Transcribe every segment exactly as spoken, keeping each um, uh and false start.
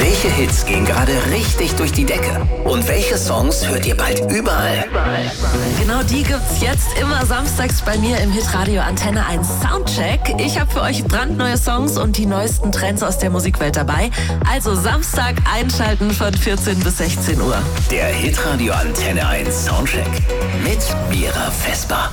Welche Hits gehen gerade richtig durch die Decke? Und welche Songs hört ihr bald überall? Genau die gibt's jetzt immer samstags bei mir im Hitradio Antenne eins Soundcheck. Ich habe für euch brandneue Songs und die neuesten Trends aus der Musikwelt dabei. Also Samstag einschalten von vierzehn bis sechzehn Uhr. Der Hitradio Antenne eins Soundcheck mit Mira Vesper.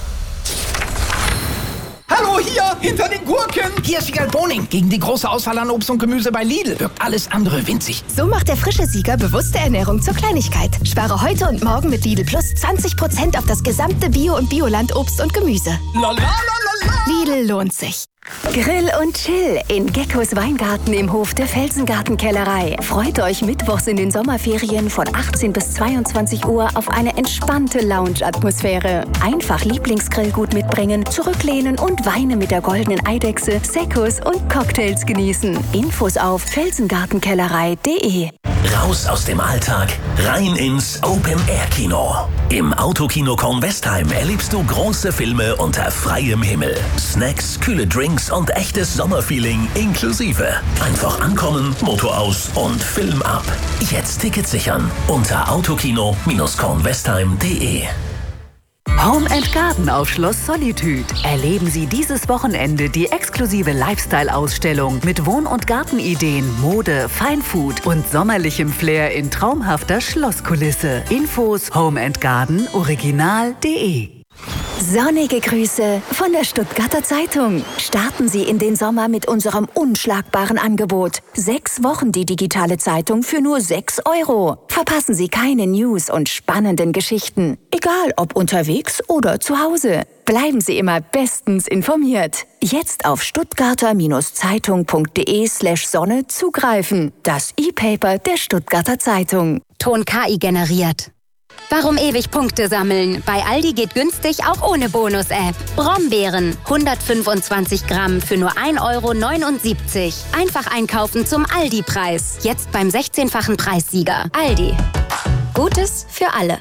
Hallo, hier, hinter den Gurken. Hier ist Sieger Boning. Gegen die große Auswahl an Obst und Gemüse bei Lidl wirkt alles andere winzig. So macht der frische Sieger bewusste Ernährung zur Kleinigkeit. Spare heute und morgen mit Lidl Plus zwanzig Prozent auf das gesamte Bio- und Bioland-Obst und Gemüse. Lalalala. Lidl lohnt sich. Grill und Chill in Geckos Weingarten im Hof der Felsengartenkellerei. Freut euch mittwochs in den Sommerferien von achtzehn bis zweiundzwanzig Uhr auf eine entspannte Lounge-Atmosphäre. Einfach Lieblingsgrillgut mitbringen, zurücklehnen und Weine mit der goldenen Eidechse, Seccos und Cocktails genießen. Infos auf felsengartenkellerei punkt de. Raus aus dem Alltag, rein ins Open-Air-Kino. Im Autokino Kornwestheim erlebst du große Filme unter freiem Himmel. Snacks, kühle Drinks und echtes Sommerfeeling inklusive. Einfach ankommen, Motor aus und Film ab. Jetzt Tickets sichern unter autokino kornwestheim punkt de. Home and Garden auf Schloss Solitude. Erleben Sie dieses Wochenende die exklusive Lifestyle-Ausstellung mit Wohn- und Gartenideen, Mode, Feinfood und sommerlichem Flair in traumhafter Schlosskulisse. Infos home and garden original punkt de. Sonnige Grüße von der Stuttgarter Zeitung. Starten Sie in den Sommer mit unserem unschlagbaren Angebot. Sechs Wochen die digitale Zeitung für nur sechs Euro. Verpassen Sie keine News und spannenden Geschichten. Egal ob unterwegs oder zu Hause. Bleiben Sie immer bestens informiert. Jetzt auf stuttgarter-zeitung punkt de slash Sonne zugreifen. Das E-Paper der Stuttgarter Zeitung. Ton K I generiert. Warum ewig Punkte sammeln? Bei Aldi geht günstig auch ohne Bonus-App. Brombeeren, hundertfünfundzwanzig Gramm für nur ein Euro neunundsiebzig. Einfach einkaufen zum Aldi-Preis. Jetzt beim sechzehnfachen Preissieger. Aldi. Gutes für alle.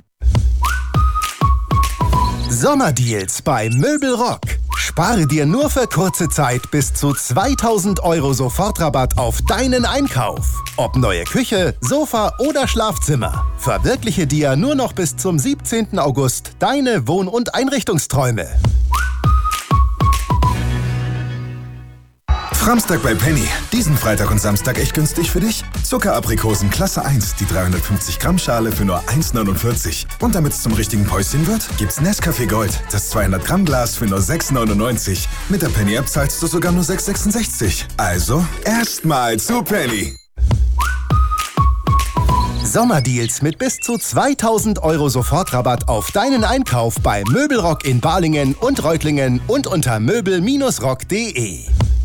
Sommerdeals bei Möbelrock. Spare dir nur für kurze Zeit bis zu zweitausend Euro Sofortrabatt auf deinen Einkauf. Ob neue Küche, Sofa oder Schlafzimmer. Verwirkliche dir nur noch bis zum siebzehnten August deine Wohn- und Einrichtungsträume. Framstag bei Penny. Diesen Freitag und Samstag echt günstig für dich. Zuckeraprikosen Klasse eins, die dreihundertfünfzig Gramm Schale für nur eins neunundvierzig. Und damit es zum richtigen Päuschen wird, gibt's Nescafé Gold, das zweihundert Gramm Glas für nur sechs neunundneunzig. Mit der Penny-App zahlst du sogar nur sechs sechsundsechzig. Also, erstmal zu Penny. Sommerdeals mit bis zu zweitausend Euro Sofortrabatt auf deinen Einkauf bei Möbelrock in Balingen und Reutlingen und unter möbel rock punkt de.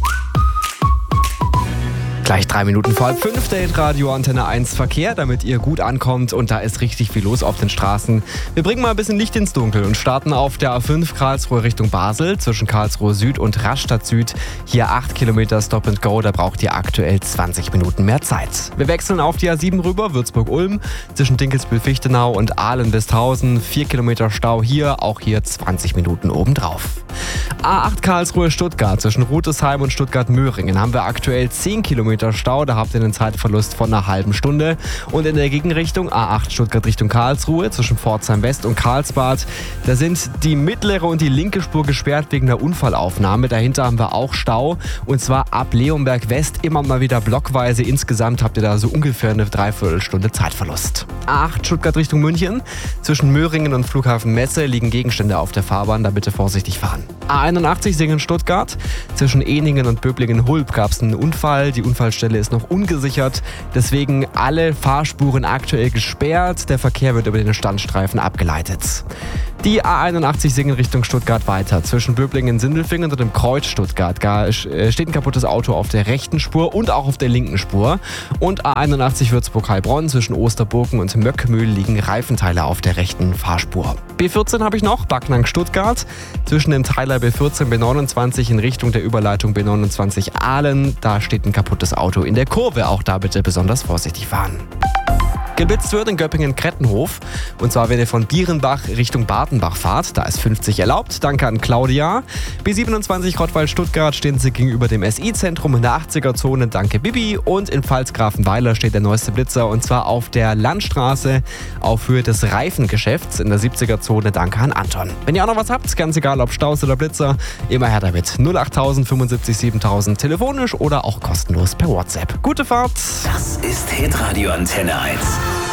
Gleich drei Minuten vor halb fünf, der Hitradio Antenne eins Verkehr, damit ihr gut ankommt und da ist richtig viel los auf den Straßen. Wir bringen mal ein bisschen Licht ins Dunkel und starten auf der A fünf Karlsruhe Richtung Basel, zwischen Karlsruhe Süd und Rastatt Süd. Hier acht Kilometer Stop and Go, da braucht ihr aktuell zwanzig Minuten mehr Zeit. Wir wechseln auf die A sieben rüber, Würzburg-Ulm, zwischen Dinkelsbühl-Fichtenau und Ahlen-Westhausen. vier Kilometer Stau hier, auch hier zwanzig Minuten obendrauf. A acht Karlsruhe Stuttgart, zwischen Rutesheim und Stuttgart-Möhringen haben wir aktuell zehn Kilometer Stau, da habt ihr einen Zeitverlust von einer halben Stunde. Und in der Gegenrichtung A acht Stuttgart Richtung Karlsruhe, zwischen Pforzheim West und Karlsbad, da sind die mittlere und die linke Spur gesperrt wegen der Unfallaufnahme. Dahinter haben wir auch Stau und zwar ab Leonberg West immer mal wieder blockweise. Insgesamt habt ihr da so ungefähr eine Dreiviertelstunde Zeitverlust. A acht Stuttgart Richtung München, zwischen Möhringen und Flughafen Messe liegen Gegenstände auf der Fahrbahn, da bitte vorsichtig fahren. A einundachtzig Singen-Stuttgart, zwischen Eningen und Böblingen-Hulb gab es einen Unfall. Die Unfallstelle ist noch ungesichert, deswegen alle Fahrspuren aktuell gesperrt. Der Verkehr wird über den Standstreifen abgeleitet. Die A einundachtzig Singen Richtung Stuttgart weiter. Zwischen Böblingen-Sindelfingen und dem Kreuz Stuttgart steht ein kaputtes Auto auf der rechten Spur und auch auf der linken Spur. Und A einundachtzig Würzburg-Heilbronn, zwischen Osterburgen und Möckmühl liegen Reifenteile auf der rechten Fahrspur. B vierzehn habe ich noch, Backnang-Stuttgart. Zwischen dem Teiler B vierzehn B neunundzwanzig in Richtung der Überleitung B neunundzwanzig Ahlen. Da steht ein kaputtes Auto in der Kurve. Auch da bitte besonders vorsichtig fahren. Geblitzt wird in Göppingen-Krettenhof. Und zwar, wenn ihr von Bierenbach Richtung Bartenbach fahrt. Da ist fünfzig erlaubt. Danke an Claudia. B siebenundzwanzig Rottweil-Stuttgart stehen sie gegenüber dem S I-Zentrum in der achtziger-Zone. Danke Bibi. Und in Pfalzgrafenweiler steht der neueste Blitzer. Und zwar auf der Landstraße auf Höhe des Reifengeschäfts in der siebziger-Zone. Danke an Anton. Wenn ihr auch noch was habt, ganz egal ob Staus oder Blitzer, immer her damit. null achttausend fünfundsiebzig siebentausend telefonisch oder auch kostenlos per WhatsApp. Gute Fahrt. Das ist Hitradio Antenne eins.